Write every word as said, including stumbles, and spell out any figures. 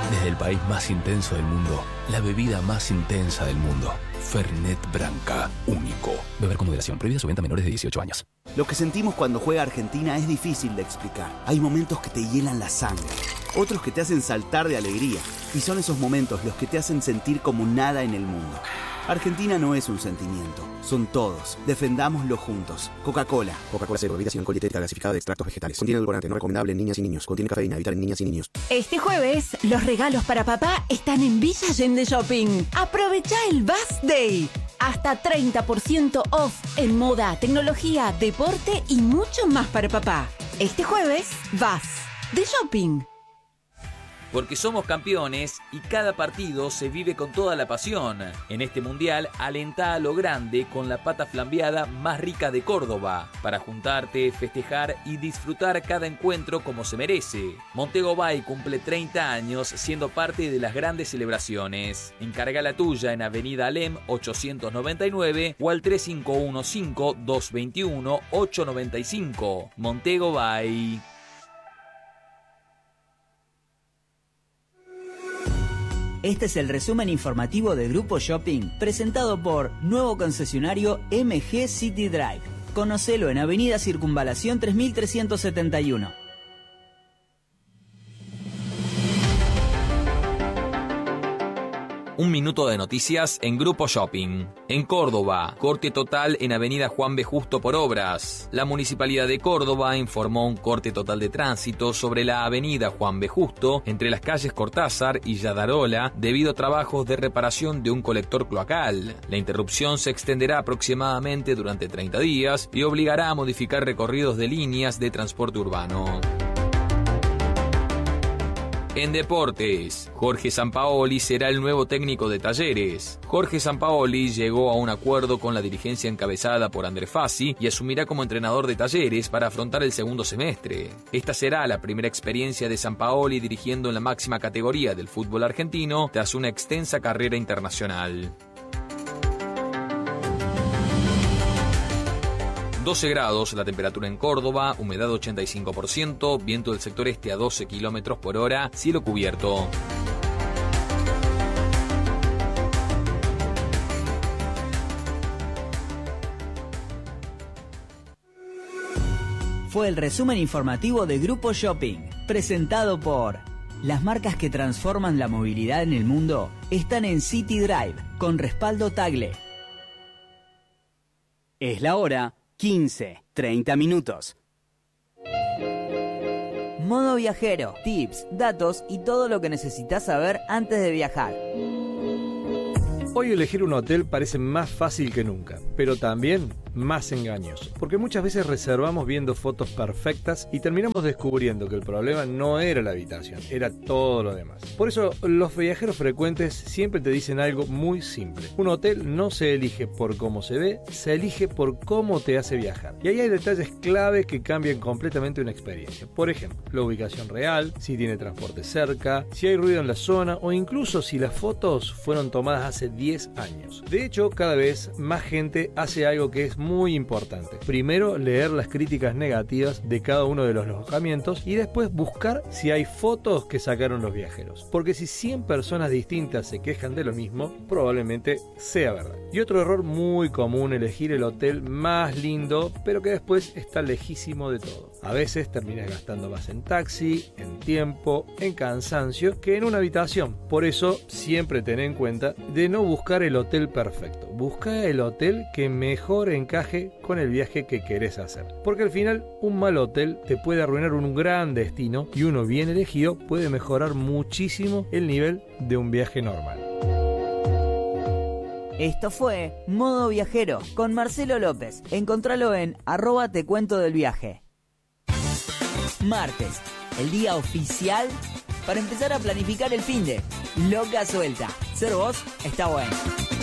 Desde el país más intenso del mundo, la bebida más intensa del mundo. Fernet Branca, único. Beber con moderación. Prohibida su venta a menores de dieciocho años. Lo que sentimos cuando juega Argentina es difícil de explicar. Hay momentos que te hielan la sangre, otros que te hacen saltar de alegría. Y son esos momentos los que te hacen sentir como nada en el mundo. Argentina no es un sentimiento, son todos. Defendámoslo juntos. Coca-Cola. Coca-Cola Cero, bebida sin alcohol dietética gasificada de extractos vegetales. Contiene edulcorante, no recomendable en niñas y niños. Contiene cafeína, evitar en niñas y niños. Este jueves, los regalos para papá están en Villa Allende Shopping. Aprovecha el Bass Day. Hasta treinta por ciento off en moda, tecnología, deporte y mucho más para papá. Este jueves, vas de shopping. Porque somos campeones y cada partido se vive con toda la pasión. En este mundial, alentá a lo grande con la pata flambeada más rica de Córdoba, para juntarte, festejar y disfrutar cada encuentro como se merece. Montego Bay cumple treinta años siendo parte de las grandes celebraciones. Encarga la tuya en Avenida Alem ochocientos noventa y nueve o al tres cinco uno cinco, dos dos uno, ocho nueve cinco. Montego Bay. Este es el resumen informativo de Grupo Shopping, presentado por nuevo concesionario M G City Drive. Conocelo en Avenida Circunvalación tres mil trescientos setenta y uno. Un minuto de noticias en Grupo Shopping. En Córdoba, corte total en Avenida Juan B. Justo por obras. La Municipalidad de Córdoba informó un corte total de tránsito sobre la Avenida Juan B. Justo entre las calles Cortázar y Yadarola debido a trabajos de reparación de un colector cloacal. La interrupción se extenderá aproximadamente durante treinta días y obligará a modificar recorridos de líneas de transporte urbano. En deportes, Jorge Sampaoli será el nuevo técnico de Talleres. Jorge Sampaoli llegó a un acuerdo con la dirigencia encabezada por André Fassi y asumirá como entrenador de Talleres para afrontar el segundo semestre. Esta será la primera experiencia de Sampaoli dirigiendo en la máxima categoría del fútbol argentino tras una extensa carrera internacional. doce grados la temperatura en Córdoba, humedad ochenta y cinco por ciento, viento del sector este a doce kilómetros por hora, cielo cubierto. Fue el resumen informativo de Grupo Shopping, presentado por... Las marcas que transforman la movilidad en el mundo están en City Drive, con respaldo Tagle. Es la hora quince, treinta minutos. Modo viajero, tips, datos y todo lo que necesitas saber antes de viajar. Hoy elegir un hotel parece más fácil que nunca, pero también más engañoso, porque muchas veces reservamos viendo fotos perfectas y terminamos descubriendo que el problema no era la habitación, era todo lo demás. Por eso los viajeros frecuentes siempre te dicen algo muy simple: un hotel no se elige por cómo se ve, se elige por cómo te hace viajar. Y ahí hay detalles claves que cambian completamente una experiencia. Por ejemplo, la ubicación real, si tiene transporte cerca, si hay ruido en la zona o incluso si las fotos fueron tomadas hace diez años. De hecho, cada vez más gente hace algo que es muy importante. Primero, leer las críticas negativas de cada uno de los alojamientos y después buscar si hay fotos que sacaron los viajeros. Porque si cien personas distintas se quejan de lo mismo, probablemente sea verdad. Y otro error muy común: elegir el hotel más lindo, pero que después está lejísimo de todo. A veces terminas gastando más en taxi, en tiempo, en cansancio que en una habitación. Por eso, siempre ten en cuenta de no buscar el hotel perfecto. Busca el hotel que mejor encaje con el viaje que querés hacer. Porque al final, un mal hotel te puede arruinar un gran destino y uno bien elegido puede mejorar muchísimo el nivel de un viaje normal. Esto fue Modo Viajero con Marcelo López. Encontralo en arroba te cuento del viaje. Martes, el día oficial para empezar a planificar el finde. Loca suelta. Ser vos está bueno.